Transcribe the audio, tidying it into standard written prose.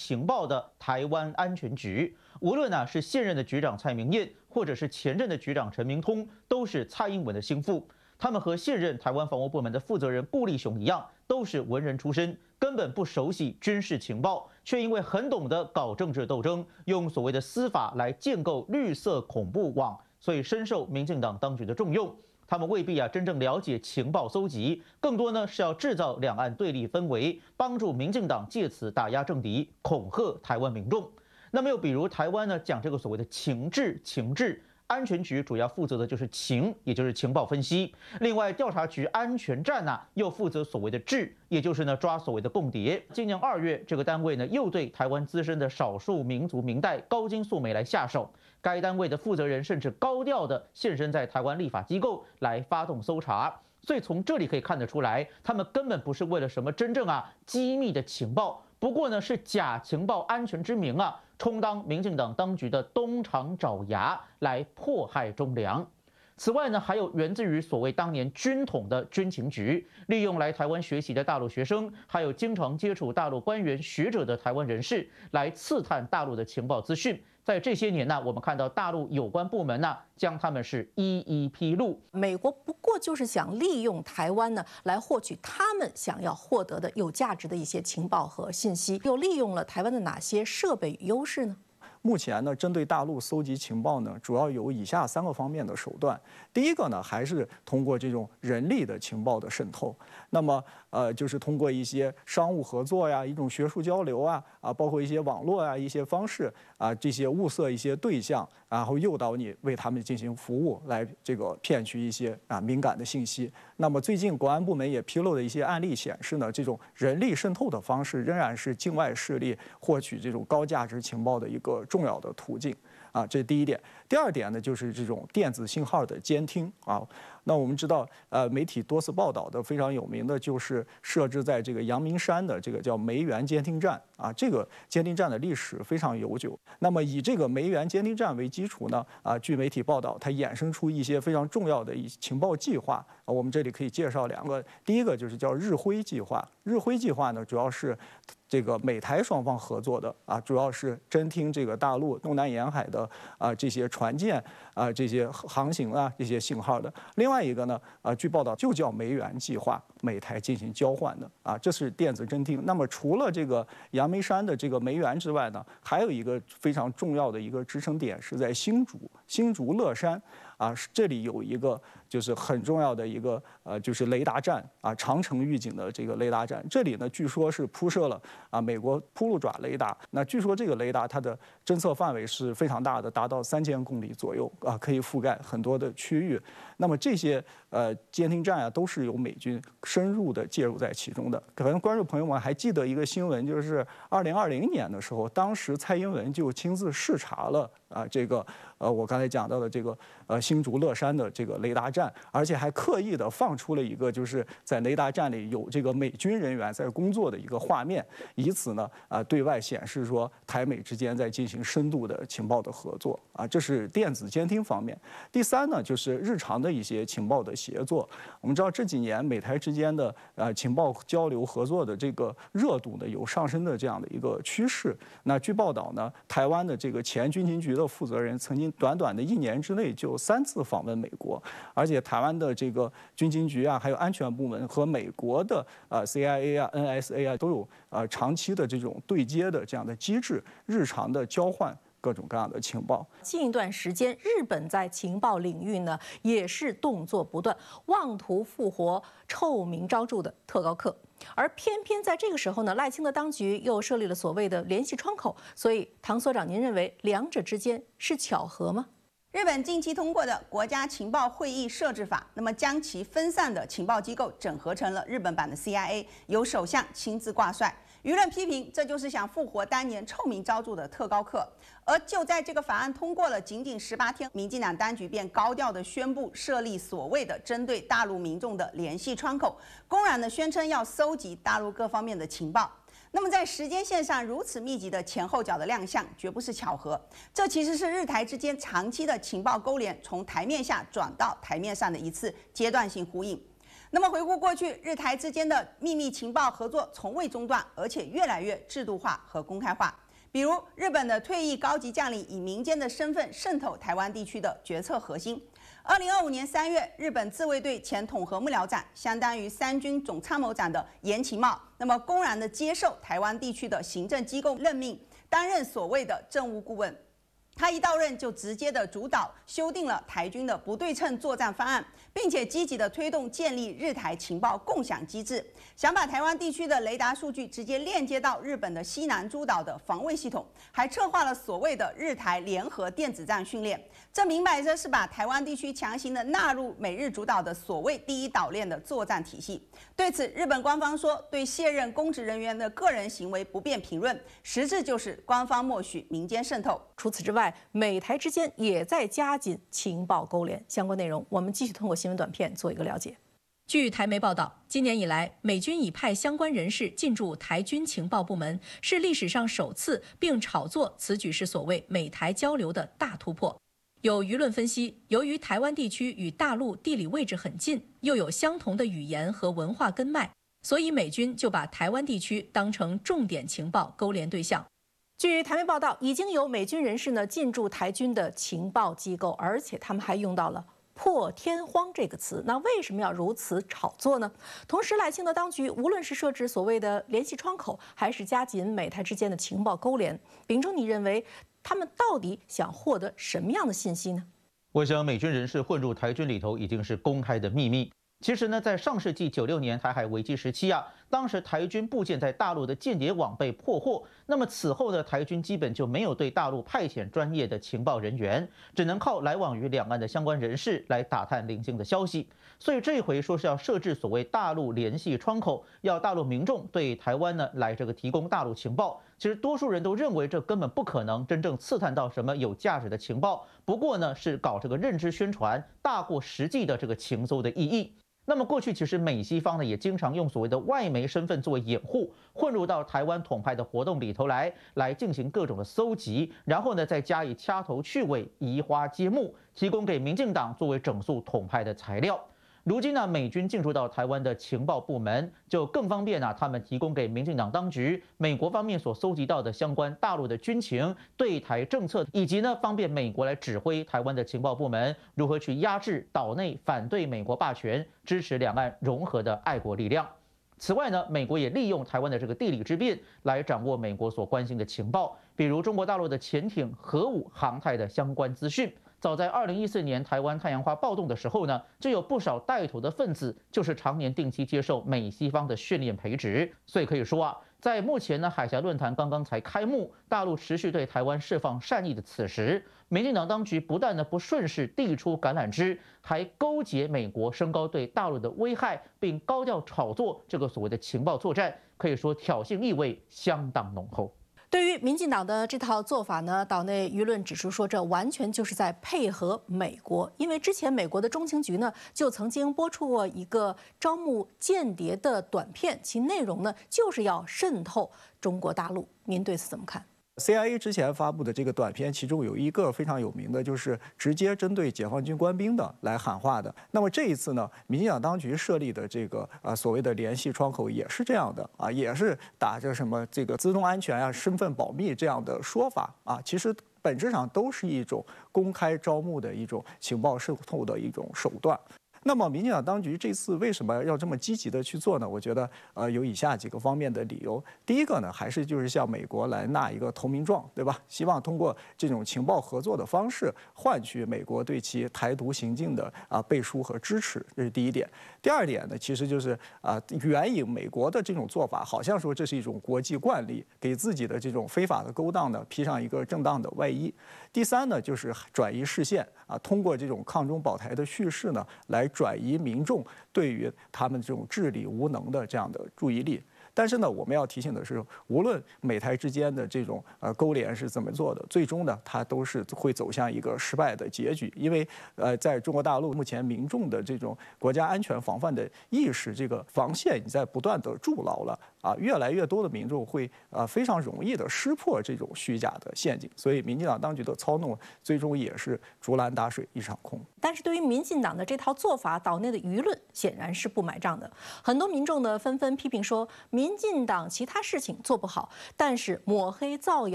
情报的台湾安全局。无论是现任的局长蔡明彦，或者是前任的局长陈明通，都是蔡英文的心腹。他们和现任台湾防务部门的负责人顾立雄一样，都是文人出身，根本不熟悉军事情报，却因为很懂得搞政治斗争，用所谓的司法来建构绿色恐怖网，所以深受民进党当局的重用。他们未必真正了解情报搜集，更多呢是要制造两岸对立氛围，帮助民进党借此打压政敌，恐吓台湾民众。那么又比如台湾呢讲这个所谓的情治。安全局主要负责的就是情，也就是情报分析。另外，调查局安全站又负责所谓的治，也就是抓所谓的共谍。今年2月，这个单位又对台湾资深的少数民族民代高金素梅来下手。该单位的负责人甚至高调的现身在台湾立法机构来发动搜查。所以从这里可以看得出来，他们根本不是为了什么真正机密的情报，不过呢是假情报安全之名充当民进党当局的东厂爪牙来迫害中良。此外呢，还有源自于所谓当年军统的军情局，利用来台湾学习的大陆学生，还有经常接触大陆官员学者的台湾人士，来刺探大陆的情报资讯。在这些年我们看到大陆有关部门将他们是一一披露。 美国不过就是想利用台湾来获取他们想要获得的有价值的一些情报和信息，又利用了台湾的哪些设备与优势呢？ 目前呢，针对大陆搜集情报呢，主要有以下3个方面的手段。第一个呢，还是通过这种人力的情报的渗透。那么就是通过一些商务合作呀，一种学术交流包括一些网络一些方式这些物色一些对象，然后诱导你为他们进行服务，来这个骗取一些敏感的信息。那么最近国安部门也披露的一些案例显示呢，这种人力渗透的方式仍然是境外势力获取这种高价值情报的一个重要的途径这是第一点。第二点呢，就是这种电子信号的监听那我们知道，媒体多次报道的非常有名的就是设置在这个阳明山的这个叫梅园监听站这个监听站的历史非常悠久。那么以这个梅园监听站为基础呢，据媒体报道，它衍生出一些非常重要的情报计划我们这里可以介绍2个。第一个就是叫日晖计划。日晖计划呢，主要是这个美台双方合作的主要是侦听这个大陆东南沿海的这些船舰这些航行这些信号的。另外一个呢据报道就叫梅园计划，美台进行交换的这是电子侦听。那么除了这个阳明山的这个梅园之外呢，还有一个非常重要的一个支撑点是在新竹乐山这里有一个就是很重要的一个就是雷达站长程预警的这个雷达站。这里呢据说是铺设了美国扑噜爪雷达。那据说这个雷达它的侦测范围是非常大的，达到3000公里左右可以覆盖很多的区域。那么这些监听站都是由美军深入的介入在其中的。可能观众朋友们还记得一个新闻，就是2020年的时候，当时蔡英文就亲自视察了这个我刚才讲到的这个新竹乐山的这个雷达站，而且还刻意的放出了一个就是在雷达站里有这个美军人员在工作的一个画面，以此呢对外显示说台美之间在进行深度的情报的合作这是电子监听方面。第3呢，就是日常的一些情报的协作。我们知道这几年美台之间的情报交流合作的这个热度呢有上升的这样的一个趋势。那据报道呢，台湾的这个前军情局的负责人曾经短短的1年之内就3次访问美国，而且台湾的这个军情局还有安全部门和美国的CIA NSA都有长期的这种对接的这样的机制，日常的交换各种各样的情报。 近一段时间，日本在情报领域呢也是动作不断，妄图复活臭名昭著的特高课。而偏偏在这个时候呢，赖清德当局又设立了所谓的联系窗口。所以，唐所长，您认为两者之间是巧合吗？ 日本近期通过的国家情报会议设置法，那么将其分散的情报机构整合成了日本版的 CIA， 由首相亲自挂帅。舆论批评，这就是想复活当年臭名昭著的特高课。而就在这个法案通过了仅仅18天，民进党当局便高调的宣布设立所谓的针对大陆民众的联系窗口，公然的宣称要搜集大陆各方面的情报。那么在时间线上如此密集的前后脚的亮相，绝不是巧合。这其实是日台之间长期的情报勾连从台面下转到台面上的一次阶段性呼应。 那么回顾过去，日台之间的秘密情报合作从未中断，而且越来越制度化和公开化。比如，日本的退役高级将领以民间的身份渗透台湾地区的决策核心。2025年3月，日本自卫队前统合幕僚长，相当于三军总参谋长的岩崎茂，那么公然的接受台湾地区的行政机构任命，担任所谓的政务顾问。他一到任就直接的主导修订了台军的不对称作战方案，并且积极的推动建立日台情报共享机制，想把台湾地区的雷达数据直接链接到日本的西南诸岛的防卫系统，还策划了所谓的日台联合电子战训练。这明摆着是把台湾地区强行的纳入美日主导的所谓第一岛链的作战体系。对此，日本官方说对卸任公职人员的个人行为不便评论，实质就是官方默许民间渗透。 除此之外，美台之间也在加紧情报勾连。相关内容，我们继续通过新闻短片做一个了解。 据台媒报道，今年以来，美军已派相关人士进驻台军情报部门，是历史上首次，并炒作此举是所谓美台交流的大突破。有舆论分析，由于台湾地区与大陆地理位置很近，又有相同的语言和文化根脉，所以美军就把台湾地区当成重点情报勾连对象。 据台媒报道，已经有美军人士呢进驻台军的情报机构，而且他们还用到了破天荒这个词。那为什么要如此炒作呢？同时，赖清德当局无论是设置所谓的联系窗口，还是加紧美台之间的情报勾连，秉忠，你认为他们到底想获得什么样的信息呢？ 我想，美军人士混入台军里头已经是公开的秘密。其实呢，在上世纪96年台海危机时期啊，当时台军布建在大陆的间谍网被破获，那么此后呢，台军基本就没有对大陆派遣专业的情报人员，只能靠来往于两岸的相关人士来打探零星的消息。所以这一回说是要设置所谓大陆联系窗口，要大陆民众对台湾呢来提供大陆情报。其实多数人都认为这根本不可能真正刺探到什么有价值的情报，不过呢是搞这个认知宣传，大过实际的这个情搜的意义。那么过去其实美西方呢也经常用所谓的外媒身份作为掩护，混入到台湾统派的活动里头来进行各种的搜集，然后呢再加以掐头去尾、移花接木，提供给民进党作为整肃统派的材料。如今呢，美军进入到台湾的情报部门，就更方便他们提供给民进党当局美国方面所搜集到的相关大陆的军情、对台政策，以及呢方便美国来指挥台湾的情报部门如何去压制岛内反对美国霸权、支持两岸融合的爱国力量。此外呢，美国也利用台湾的这个地理之便来掌握美国所关心的情报，比如中国大陆的潜艇、核武、航太的相关资讯。早在2014年台湾太阳花暴动的时候呢，就有不少带头的分子就是常年定期接受美西方的训练培植。所以可以说啊，在目前呢海峡论坛刚刚才开幕，大陆持续对台湾释放善意的此时，民进党当局不但不顺势递出橄榄枝，还勾结美国升高对大陆的危害，并高调炒作这个所谓的情报作战，可以说挑衅意味相当浓厚。 对于民进党的这套做法呢，岛内舆论指出说，这完全就是在配合美国。因为之前美国的中情局呢，就曾经播出过一个招募间谍的短片，其内容呢就是要渗透中国大陆。您对此怎么看 ？CIA 之前发布的这个短片，其中有一个非常有名的，就是直接针对解放军官兵的来喊话的。那么这一次呢，民进党当局设立的这个所谓的联系窗口也是这样的啊，也是打着什么这个自动安全啊、身份保密这样的说法啊，其实本质上都是一种公开招募的一种情报渗透的一种手段。那么，民进党当局这次为什么要这么积极的去做呢？我觉得有以下几个方面的理由。第一个呢，还是就是向美国来纳一个投名状，对吧？希望通过这种情报合作的方式，换取美国对其台独行径的背书和支持，这是第一点。第二点呢，其实就是援引美国的这种做法，好像说这是一种国际惯例，给自己的这种非法的勾当呢披上一个正当的外衣。第三呢，就是转移视线通过这种抗中保台的叙事呢，来转移民众对于他们这种治理无能的这样的注意力。但是呢，我们要提醒的是，无论美台之间的这种勾连是怎么做的，最终呢，它都是会走向一个失败的结局。因为在中国大陆目前民众的这种国家安全防范的意识，这个防线已在不断的筑牢了越来越多的民众会非常容易的识破这种虚假的陷阱，所以民进党当局的操弄最终也是竹篮打水一场空。 但是对于民进党的这套做法，岛内的舆论显然是不买账的。很多民众呢纷纷批评说，民进党其他事情做不好，但是抹黑造谣。